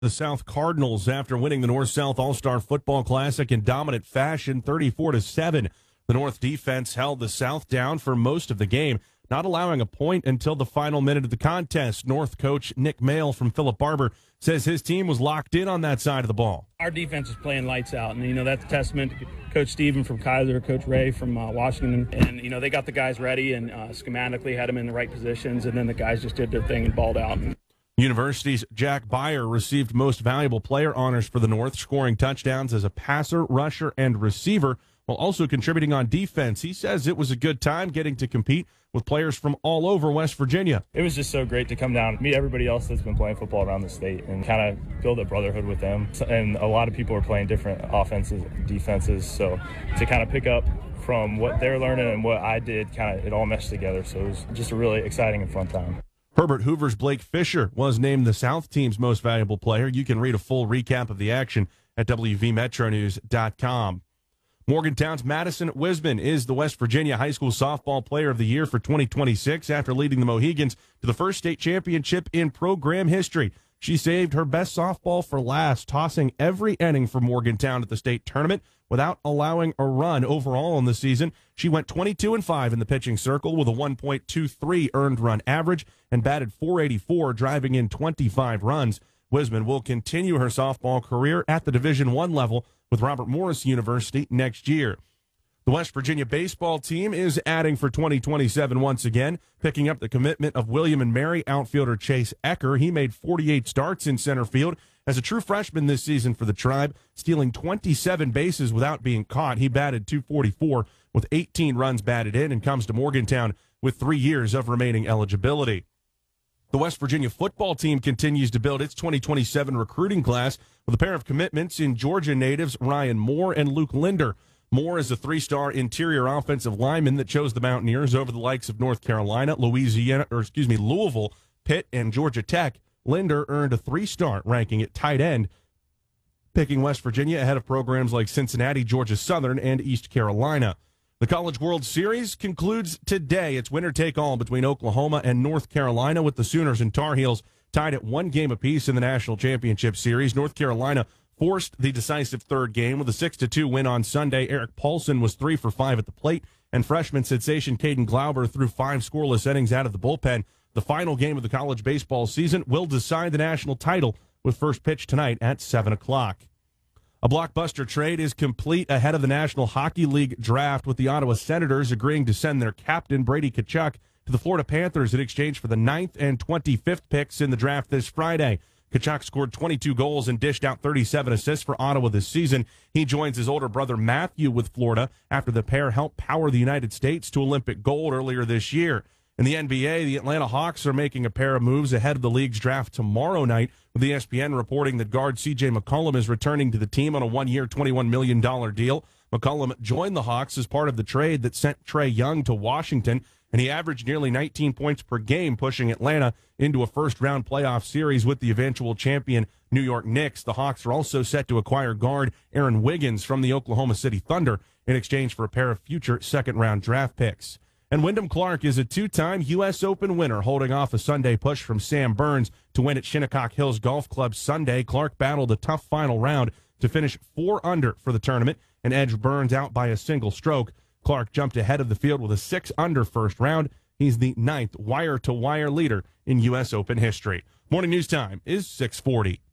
The South Cardinals after winning the North-South All-Star Football Classic in dominant fashion, 34-7. The North defense held the South down for most of the game, not allowing a point until the final minute of the contest. North coach Nick Mail from Philip Barber says his team was locked in on that side of the ball. Our defense is playing lights out, and, that's a testament to Coach Steven from Kaiser, Coach Ray from Washington. And, they got the guys ready and schematically had them in the right positions, and then the guys just did their thing and balled out. University's Jack Byer received most valuable player honors for the North, scoring touchdowns as a passer, rusher, and receiver, while also contributing on defense. He says it was a good time getting to compete with players from all over West Virginia. It was just so great to come down, meet everybody else that's been playing football around the state, and kind of build a brotherhood with them. And a lot of people are playing different offenses, defenses, so to kind of pick up from what they're learning and what I did, it all meshed together. So it was just a really exciting and fun time. Herbert Hoover's Blake Fisher was named the South team's most valuable player. You can read a full recap of the action at WVMetroNews.com. Morgantown's Madison Wisman is the West Virginia High School Softball Player of the Year for 2026 after leading the Mohegans to the first state championship in program history. She saved her best softball for last, tossing every inning for Morgantown at the state tournament without allowing a run overall in the season. She went 22-5 in the pitching circle with a 1.23 earned run average and batted .484, driving in 25 runs. Wisman will continue her softball career at the Division I level with Robert Morris University next year. The West Virginia baseball team is adding for 2027 once again, picking up the commitment of William and Mary outfielder Chase Ecker. He made 48 starts in center field as a true freshman this season for the Tribe, stealing 27 bases without being caught. He batted .244 with 18 runs batted in and comes to Morgantown with 3 years of remaining eligibility. The West Virginia football team continues to build its 2027 recruiting class with a pair of commitments in Georgia natives Ryan Moore and Luke Linder. Moore is a 3-star interior offensive lineman that chose the Mountaineers over the likes of North Carolina, Louisville, Pitt, and Georgia Tech. Linder earned a 3-star ranking at tight end, picking West Virginia ahead of programs like Cincinnati, Georgia Southern, and East Carolina. The College World Series concludes today. It's winner-take-all between Oklahoma and North Carolina, with the Sooners and Tar Heels tied at 1 game apiece in the National Championship Series. North Carolina forced the decisive third game with a 6-2 win on Sunday. Eric Paulson was 3 for 5 at the plate, and freshman sensation Caden Glauber threw 5 scoreless innings out of the bullpen. The final game of the college baseball season will decide the national title with first pitch tonight at 7 o'clock. A blockbuster trade is complete ahead of the National Hockey League draft, with the Ottawa Senators agreeing to send their captain, Brady Tkachuk, to the Florida Panthers in exchange for the 9th and 25th picks in the draft this Friday. Tkachuk scored 22 goals and dished out 37 assists for Ottawa this season. He joins his older brother Matthew with Florida after the pair helped power the United States to Olympic gold earlier this year. In the NBA, the Atlanta Hawks are making a pair of moves ahead of the league's draft tomorrow night, with ESPN reporting that guard C.J. McCollum is returning to the team on a 1-year, $21 million deal. McCollum joined the Hawks as part of the trade that sent Trae Young to Washington, and he averaged nearly 19 points per game, pushing Atlanta into a first-round playoff series with the eventual champion New York Knicks. The Hawks are also set to acquire guard Aaron Wiggins from the Oklahoma City Thunder in exchange for a pair of future second-round draft picks. And Wyndham Clark is a 2-time U.S. Open winner, holding off a Sunday push from Sam Burns to win at Shinnecock Hills Golf Club Sunday. Clark battled a tough final round to finish 4 under for the tournament and edge Burns out by a single stroke. Clark jumped ahead of the field with a 6 under first round. He's the 9th wire-to-wire leader in U.S. Open history. Morning news time is 6:40.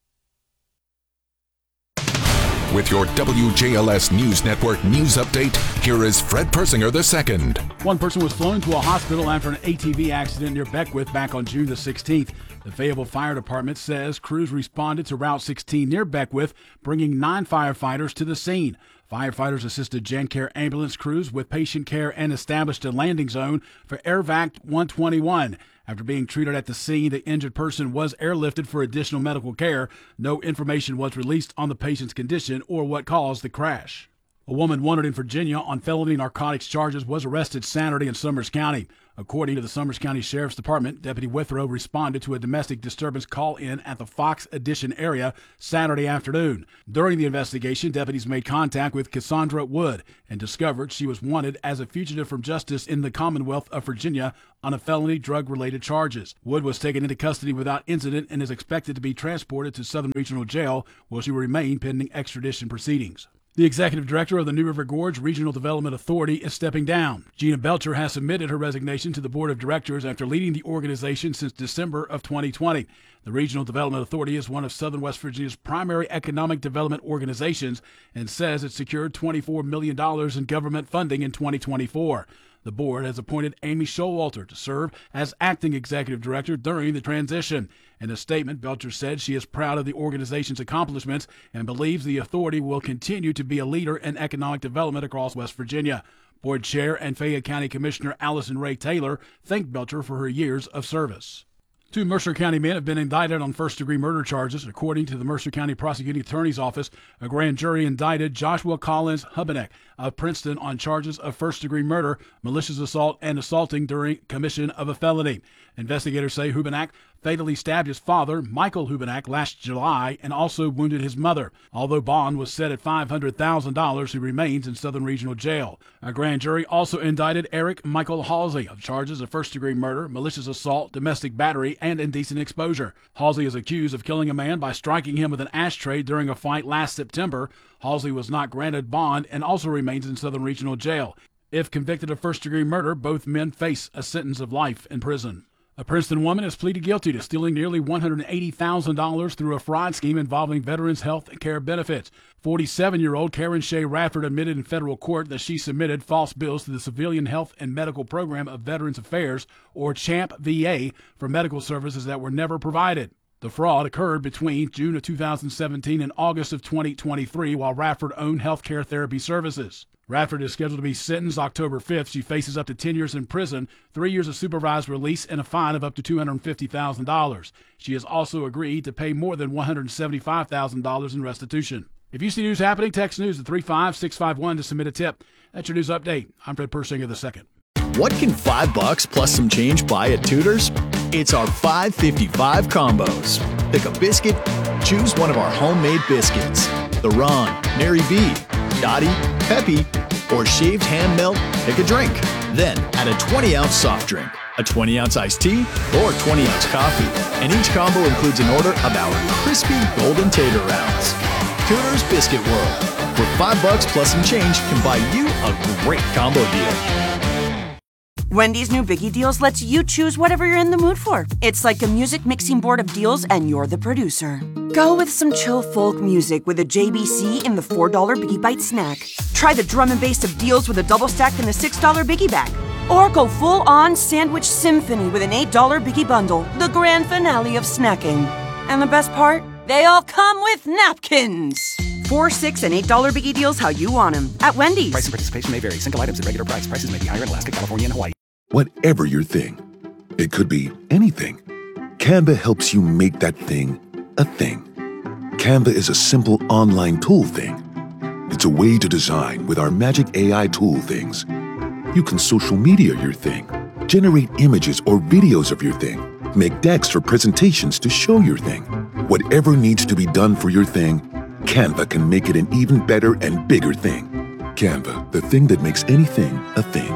With your WJLS News Network news update, here is Fred Persinger II. One person was flown to a hospital after an ATV accident near Beckwith back on June the 16th. The Fayetteville Fire Department says crews responded to Route 16 near Beckwith, bringing 9 firefighters to the scene. Firefighters assisted GenCare ambulance crews with patient care and established a landing zone for AirVac 121. After being treated at the scene, the injured person was airlifted for additional medical care. No information was released on the patient's condition or what caused the crash. A woman wanted in Virginia on felony narcotics charges was arrested Saturday in Summers County. According to the Summers County Sheriff's Department, Deputy Withrow responded to a domestic disturbance call-in at the Fox Addition area Saturday afternoon. During the investigation, deputies made contact with Cassandra Wood and discovered she was wanted as a fugitive from justice in the Commonwealth of Virginia on a felony drug-related charges. Wood was taken into custody without incident and is expected to be transported to Southern Regional Jail, where she will remain pending extradition proceedings. The executive director of the New River Gorge Regional Development Authority is stepping down. Gina Belcher has submitted her resignation to the board of directors after leading the organization since December of 2020. The Regional Development Authority is one of Southern West Virginia's primary economic development organizations and says it secured $24 million in government funding in 2024. The board has appointed Amy Showalter to serve as acting executive director during the transition. In a statement, Belcher said she is proud of the organization's accomplishments and believes the authority will continue to be a leader in economic development across West Virginia. Board Chair and Fayette County Commissioner Allison Ray Taylor thanked Belcher for her years of service. 2 Mercer County men have been indicted on first-degree murder charges. According to the Mercer County Prosecuting Attorney's Office, a grand jury indicted Joshua Collins Hubenek of Princeton on charges of first-degree murder, malicious assault, and assaulting during commission of a felony. Investigators say Hubenek fatally stabbed his father, Michael Hubenek, last July and also wounded his mother. Although bond was set at $500,000, he remains in Southern Regional Jail. A grand jury also indicted Eric Michael Halsey of charges of first-degree murder, malicious assault, domestic battery, and indecent exposure. Halsey is accused of killing a man by striking him with an ashtray during a fight last September. Halsey was not granted bond and also remains in Southern Regional Jail. If convicted of first-degree murder, both men face a sentence of life in prison. A Princeton woman has pleaded guilty to stealing nearly $180,000 through a fraud scheme involving veterans' health care benefits. 47-year-old Karen Shea Radford admitted in federal court that she submitted false bills to the Civilian Health and Medical Program of Veterans Affairs, or CHAMP VA, for medical services that were never provided. The fraud occurred between June of 2017 and August of 2023 while Radford owned healthcare therapy services. Radford is scheduled to be sentenced October 5th. She faces up to 10 years in prison, 3 years of supervised release, and a fine of up to $250,000. She has also agreed to pay more than $175,000 in restitution. If you see news happening, text news to 35651 to submit a tip. That's your news update. I'm Fred Persinger II. What can $5 plus some change buy at Tudor's? It's our $5.55 combos. Pick a biscuit, choose one of our homemade biscuits. The Ron, Mary B, Dottie, Peppy, or shaved ham melt, pick a drink. Then add a 20-ounce soft drink, a 20-ounce iced tea, or 20-ounce coffee. And each combo includes an order of our crispy golden tater rounds. Tudor's Biscuit World, where $5 plus some change can buy you a great combo deal. Wendy's new Biggie Deals lets you choose whatever you're in the mood for. It's like a music mixing board of deals, and you're the producer. Go with some chill folk music with a JBC in the $4 Biggie Bite snack. Try the drum and bass of deals with a double stack in the $6 Biggie Bag. Or go full-on sandwich symphony with an $8 Biggie Bundle, the grand finale of snacking. And the best part? They all come with napkins. $4, $6, and $8 Biggie Deals how you want them at Wendy's. Price and participation may vary. Single items at regular price. Prices may be higher in Alaska, California, and Hawaii. Whatever your thing, it could be anything. Canva helps you make that thing a thing. Canva is a simple online tool thing. It's a way to design with our magic AI tool things. You can social media your thing, generate images or videos of your thing, make decks for presentations to show your thing. Whatever needs to be done for your thing, Canva can make it an even better and bigger thing. Canva, the thing that makes anything a thing.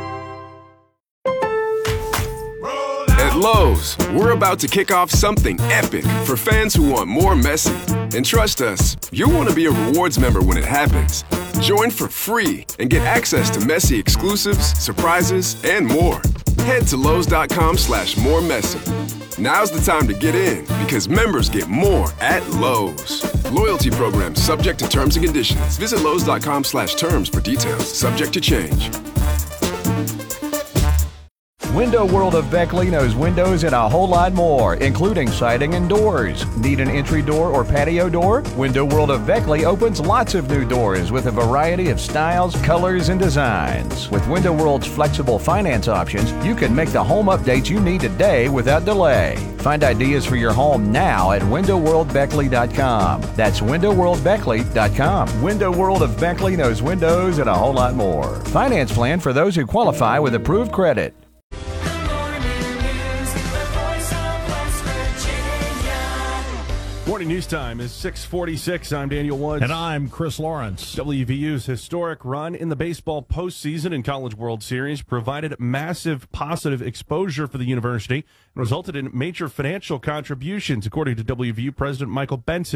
At Lowe's, we're about to kick off something epic for fans who want more Messi. And trust us, you'll want to be a rewards member when it happens. Join for free and get access to Messi exclusives, surprises, and more. Head to Lowe's.com/moremessy. Now's the time to get in because members get more at Lowe's. Loyalty program subject to terms and conditions. Visit Lowe's.com/terms for details. Subject to change. Window World of Beckley knows windows and a whole lot more, including siding and doors. Need an entry door or patio door? Window World of Beckley opens lots of new doors with a variety of styles, colors, and designs. With Window World's flexible finance options, you can make the home updates you need today without delay. Find ideas for your home now at windowworldbeckley.com. That's windowworldbeckley.com. Window World of Beckley knows windows and a whole lot more. Finance plan for those who qualify with approved credit. Morning news time is 6:46. I'm Daniel Woods. And I'm Chris Lawrence. WVU's historic run in the baseball postseason and College World Series provided massive positive exposure for the university and resulted in major financial contributions, according to WVU President Michael Benson.